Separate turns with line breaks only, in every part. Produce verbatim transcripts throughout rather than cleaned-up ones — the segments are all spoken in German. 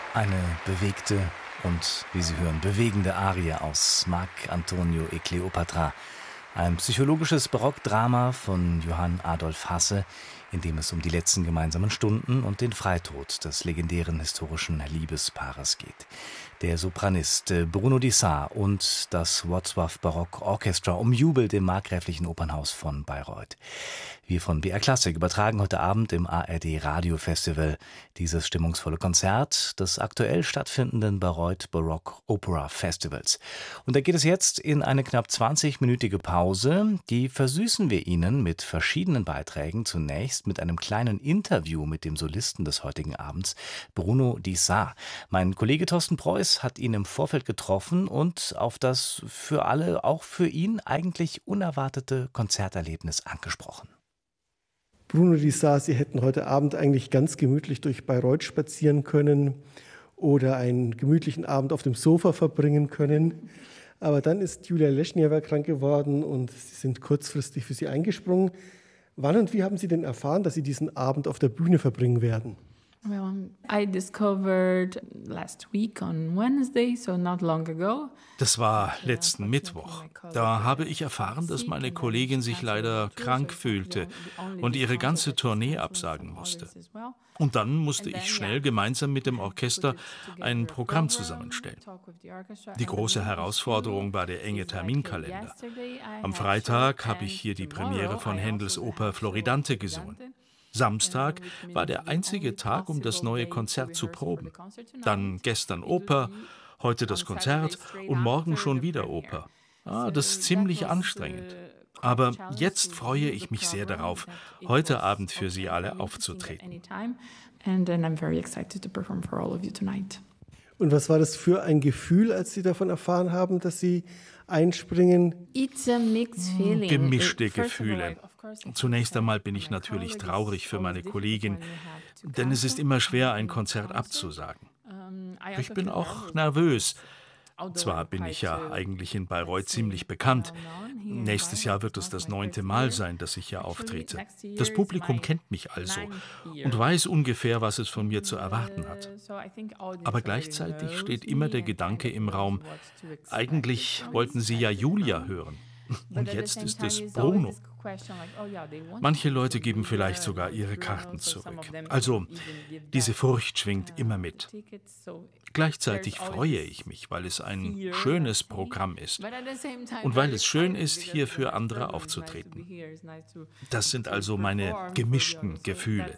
Eine bewegte und, wie Sie hören, bewegende Arie aus Marc Antonio e Cleopatra, ein psychologisches Barockdrama von Johann Adolf Hasse, in dem es um die letzten gemeinsamen Stunden und den Freitod des legendären historischen Liebespaares geht. Der Sopranist Bruno Di Sarr und das Wrocław Baroque Orchestra umjubelt im Markgräflichen Opernhaus von Bayreuth. Wir von B R Klassik übertragen heute Abend im A R D Radio Festival dieses stimmungsvolle Konzert des aktuell stattfindenden Bayreuth Baroque Opera Festivals. Und da geht es jetzt in eine knapp zwanzigminütige Pause. Die versüßen wir Ihnen mit verschiedenen Beiträgen. Zunächst mit einem kleinen Interview mit dem Solisten des heutigen Abends, Bruno Di Sarr. Mein Kollege Thorsten Preuß hat ihn im Vorfeld getroffen und auf das für alle, auch für ihn, eigentlich unerwartete Konzerterlebnis angesprochen.
Bruno Di Sarr, Sie hätten heute Abend eigentlich ganz gemütlich durch Bayreuth spazieren können oder einen gemütlichen Abend auf dem Sofa verbringen können. Aber dann ist Julia Leschniewa krank geworden und Sie sind kurzfristig für sie eingesprungen. Wann und wie haben Sie denn erfahren, dass Sie diesen Abend auf der Bühne verbringen werden?
Well, I discovered last week on Wednesday, so not long ago.
Das war letzten Mittwoch. Da habe ich erfahren, dass meine Kollegin sich leider krank fühlte und ihre ganze Tournee absagen musste. Und dann musste ich schnell gemeinsam mit dem Orchester ein Programm zusammenstellen. Die große Herausforderung war der enge Terminkalender. Am Freitag habe ich hier die Premiere von Händels Oper Floridante gesungen. Samstag war der einzige Tag, um das neue Konzert zu proben. Dann gestern Oper, heute das Konzert und morgen schon wieder Oper. Ah, das ist ziemlich anstrengend. Aber jetzt freue ich mich sehr darauf, heute Abend für Sie alle aufzutreten.
Und was war das für ein Gefühl, als Sie davon erfahren haben, dass Sie einspringen?
Gemischte Gefühle. Zunächst einmal bin ich natürlich traurig für meine Kollegin, denn es ist immer schwer, ein Konzert abzusagen. Ich bin auch nervös. Zwar bin ich ja eigentlich in Bayreuth ziemlich bekannt. Nächstes Jahr wird es das neunte Mal sein, dass ich hier auftrete. Das Publikum kennt mich also und weiß ungefähr, was es von mir zu erwarten hat. Aber gleichzeitig steht immer der Gedanke im Raum, eigentlich wollten Sie ja Julia hören. Und jetzt ist es Bruno. Manche Leute geben vielleicht sogar ihre Karten zurück. Also, diese Furcht schwingt immer mit. Gleichzeitig freue ich mich, weil es ein schönes Programm ist und weil es schön ist, hier für andere aufzutreten. Das sind also meine gemischten Gefühle.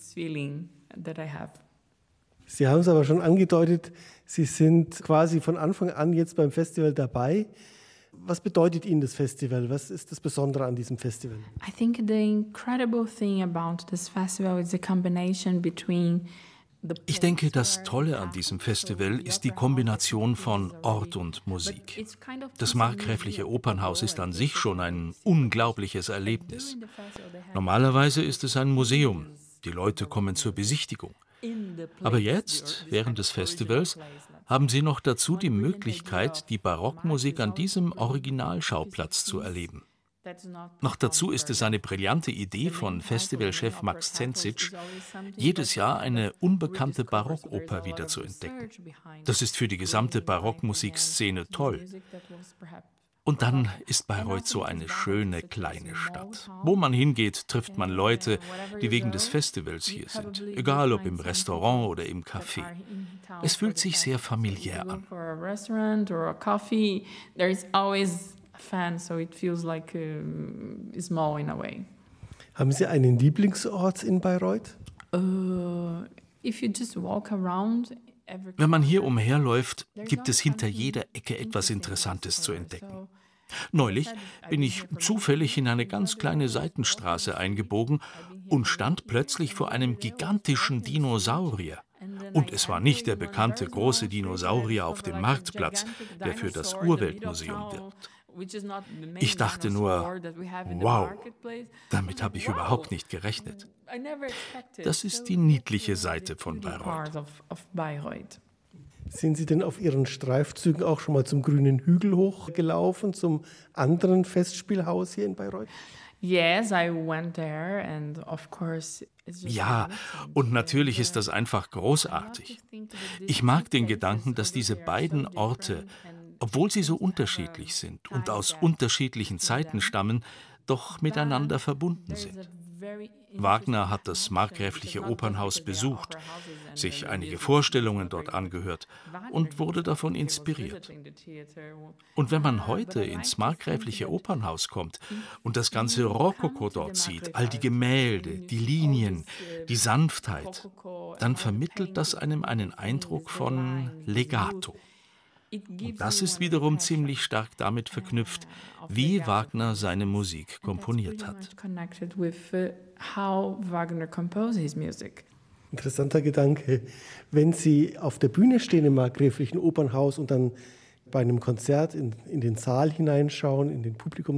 Sie haben es aber schon angedeutet, Sie sind quasi von Anfang an jetzt beim Festival dabei. Was bedeutet Ihnen das Festival? Was ist das Besondere an diesem Festival?
I think the incredible thing about this festival is the combination between
Ich denke, das Tolle an diesem Festival ist die Kombination von Ort und Musik. Das Markgräfliche Opernhaus ist an sich schon ein unglaubliches Erlebnis. Normalerweise ist es ein Museum. Die Leute kommen zur Besichtigung. Aber jetzt, während des Festivals, haben Sie noch dazu die Möglichkeit, die Barockmusik an diesem Originalschauplatz zu erleben. Noch dazu ist es eine brillante Idee von Festivalchef Max Zenzic, jedes Jahr eine unbekannte Barockoper wieder zu entdecken. Das ist für die gesamte Barockmusikszene toll. Und dann ist Bayreuth so eine schöne kleine Stadt. Wo man hingeht, trifft man Leute, die wegen des Festivals hier sind, egal ob im Restaurant oder im Café. Es fühlt sich sehr familiär an.
Haben Sie einen Lieblingsort in Bayreuth?
Uh, if you just walk around,
Wenn man hier umherläuft, gibt es hinter jeder Ecke etwas Interessantes zu entdecken. Neulich bin ich zufällig in eine ganz kleine Seitenstraße eingebogen und stand plötzlich vor einem gigantischen Dinosaurier. Und es war nicht der bekannte große Dinosaurier auf dem Marktplatz, der für das Urweltmuseum wirbt. Ich dachte nur, wow, damit habe ich überhaupt nicht gerechnet. Das ist die niedliche Seite von Bayreuth.
Sind Sie denn auf Ihren Streifzügen auch schon mal zum Grünen Hügel hochgelaufen, zum anderen Festspielhaus hier in Bayreuth?
Yes, I went there and of course it's just
Ja, und natürlich ist das einfach großartig. Ich mag den Gedanken, dass diese beiden Orte, obwohl sie so unterschiedlich sind und aus unterschiedlichen Zeiten stammen, doch miteinander verbunden sind. Wagner hat das Markgräfliche Opernhaus besucht, sich einige Vorstellungen dort angehört und wurde davon inspiriert. Und wenn man heute ins Markgräfliche Opernhaus kommt und das ganze Rokoko dort sieht, all die Gemälde, die Linien, die Sanftheit, dann vermittelt das einem einen Eindruck von Legato. Und das ist wiederum ziemlich stark damit verknüpft, wie Wagner seine Musik komponiert hat.
Interessanter Gedanke. Wenn Sie auf der Bühne stehen im Markgräflichen Opernhaus und dann bei einem Konzert in, in den Saal hineinschauen, in den Publikum